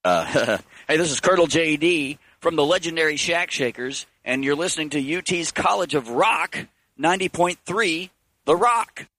Hey, this is Colonel J.D. from the legendary Shack Shakers, and you're listening to UT's College of Rock, 90.3 The Rock.